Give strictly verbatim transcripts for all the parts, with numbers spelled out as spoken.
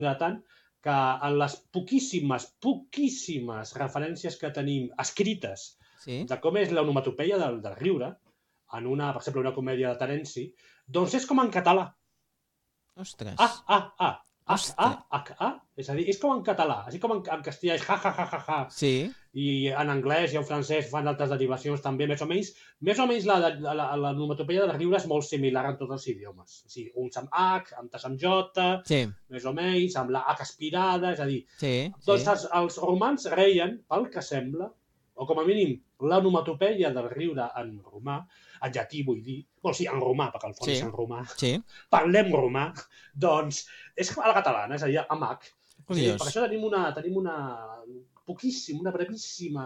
tant que en les poquíssimes, poquíssimes referències que tenim escrites Sí. de com és l'onomatopeia del, del riure, en una, per exemple, una comèdia de Terenci, doncs és com en català. Ostres. Ah, ah, ah, ah, Ostres. ah, ah, ah. És a dir, és com en català, així com en, en castellà és ja, ja, ja, ja, ja. Sí. I en anglès i en francès fan altres derivacions també, més o menys, més o menys la, la, la, la onomatopeia del riure és molt similar en tots els idiomes. O sigui, uns amb H, altres amb J, Sí. més o menys, amb la H aspirada, és a dir, Sí, doncs sí. els, els romans reien, pel que sembla, o com a mínim l'onomatopeia del riure en romà, en llatí vull dir, bueno, sí, en romà, perquè al fons Sí. és en romà, Sí. parlem romà, doncs és a la catalana, és a dir, amb H. És a dir, Curiós. per això tenim una, tenim una poquíssim, una brevíssima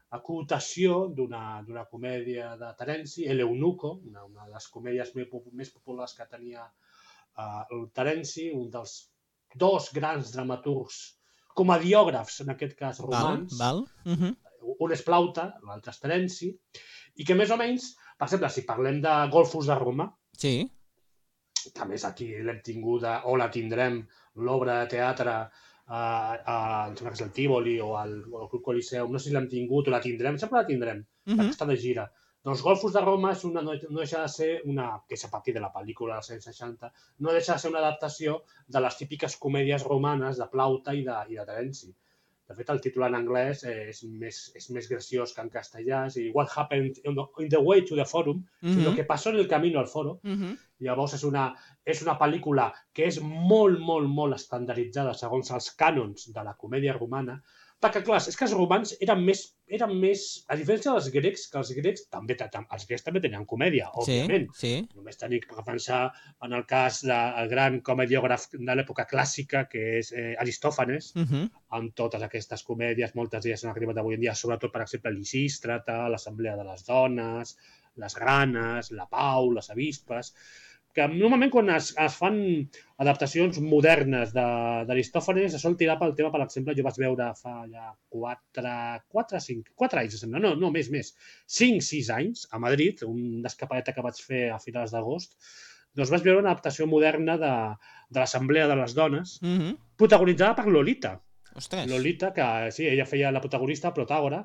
acotació d'una comèdia de Terenci, El Eunuco, una, una de les comèdies més, més populars que tenia uh, el Terenci, un dels dos grans dramaturgs, comediògrafs, en aquest cas romans. Val, val. Uh -huh. Un és Plauta, l'altre és Terenci, i que més o menys, per exemple, si parlem de Golfos de Roma, sí, que a més aquí l'hem tinguda o la tindrem, l'obra de teatre a, a, em sembla que és el Tívoli o al, o al Club Coliseum, no sé si l'hem tingut o la tindrem, sempre la tindrem, uh -huh. perquè està de gira. Doncs Golfos de Roma és una, no, no deixa de ser una, que és a partir de la pel·lícula dels anys seixanta, no deixa de ser una adaptació de les típiques comèdies romanes de Plauta i de, i de Terenci. De fet, el títol en anglès és més, és més graciós que en castellà, és dir, What happened in the way to the forum, uh -huh. lo que passó en el camino al foro. Uh -huh. Llavors és una, és una pel·lícula que és molt, molt, molt estandarditzada segons els cànons de la comèdia romana, perquè, clar, és que els romans eren més, eren més a diferència dels grecs, que els grecs també, els grecs també tenien comèdia, òbviament. Sí, sí. Només tenim que pensar en el cas del gran comediògraf de l'època clàssica, que és eh, Aristòfanes, uh -huh. amb totes aquestes comèdies, moltes d'elles han arribat avui en dia, sobretot, per exemple, l'Isístrata, l'Assemblea de les Dones, les Ranes, la Pau, les Avispes, que normalment quan es, es fan adaptacions modernes d'Aristòfanes es sol tirar pel tema, per exemple, jo vaig veure fa ja quatre, quatre, cinc, quatre anys, sembla, no, no, més, més, cinc, sis anys, a Madrid, una escapadeta que vaig fer a finals d'agost, doncs vaig veure una adaptació moderna de, de l'Assemblea de les Dones, uh -huh. protagonitzada per Lolita. Ostres. Lolita, que sí, ella feia la protagonista, Protàgora,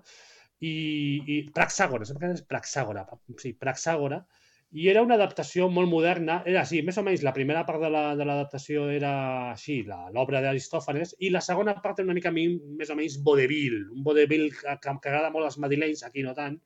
i, i Praxàgora, sembla que és Praxàgora, sí, Praxàgora, i era una adaptació molt moderna, era així, més o menys la primera part de l'adaptació la, era així, l'obra d'Aristòfanes, i la segona part era una mica més o menys vodevil, un vodevil que, que, que agrada molt als madrilenys, aquí no tant,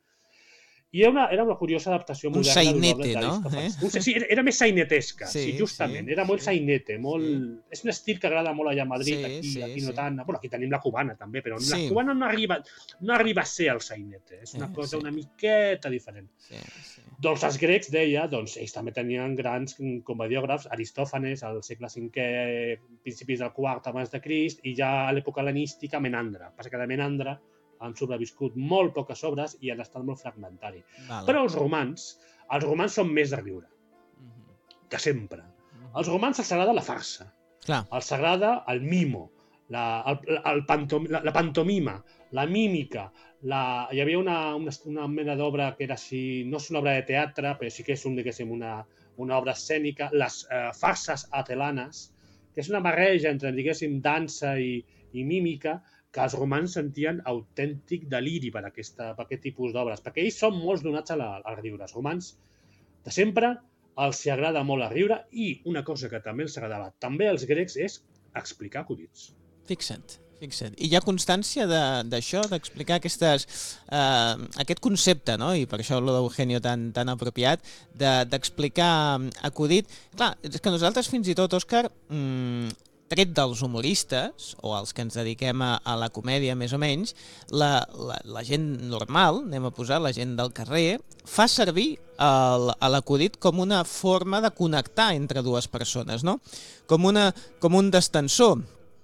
i era una, era una curiosa adaptació un moderna sainete, no? Eh? Sí, era, era més sainetesca, sí, sí justament, sí, era molt sí. sainete, molt... Sí. És un estil que agrada molt allà a Madrid, sí, aquí, sí, aquí no sí. tant... Bueno, aquí tenim la cubana també, però sí. la cubana no arriba, no arriba a ser el sainete, és una sí, cosa sí. una miqueta diferent. Sí, sí. Doncs els grecs, deia, doncs ells també tenien grans comediògrafs, Aristòfanes, al segle cinquè, principis del quart abans de Crist, i ja a l'època hel·lenística, Menandre. Passa que de Menandre han sobreviscut molt poques obres i han estat molt fragmentari. Vale. Però els romans, els romans són més de riure, uh-huh. que sempre. Uh-huh. Als romans els agrada la farsa, clar. Els agrada el mimo, la, el, el pantom, la, la pantomima, la mímica. La, hi havia una, una, una mena d'obra que era així, no és una obra de teatre, però sí que és un, diguéssim, una, una obra escènica, les eh, farses atelanes, que és una barreja entre, diguéssim, dansa i, i mímica, que els romans sentien autèntic deliri per, aquesta, per aquest tipus d'obres, perquè ells són molt donats a la, al riure. Els romans, de sempre, els agrada molt el riure, i una cosa que també els agradava també als grecs és explicar acudits. Fixa't, fixa't. I hi ha constància d'això, de, d'explicar aquestes, eh, aquest concepte, no? I per això lo d'Eugenio tan, tan apropiat, d'explicar de, acudit. Clar, és que nosaltres fins i tot, Òscar, mmm, tret dels humoristes, o els que ens dediquem a, a la comèdia més o menys, la, la, la gent normal, anem a posar la gent del carrer, fa servir l'acudit com una forma de connectar entre dues persones, no? Com, una, com un destensor,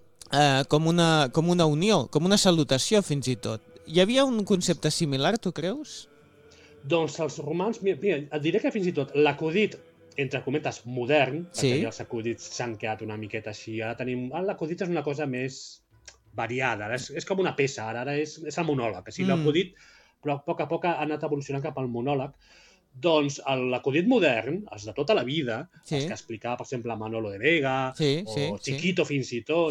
eh, com, una, com una unió, com una salutació fins i tot. Hi havia un concepte similar, tu creus? Doncs els romans, mira, mira et diré que fins i tot l'acudit entre cometes, modern, perquè sí. ja els acudits s'han quedat una miqueta així. Ara tenim... L'acudit és una cosa més variada, és, és com una peça, ara, ara és, és el monòleg. O sigui, mm. l'acudit, però a poc a poc ha anat evolucionant cap al monòleg. Doncs l'acudit modern, els de tota la vida, sí. els que explicava, per exemple, Manolo de Vega, sí, o sí, Chiquito sí. fins i tot,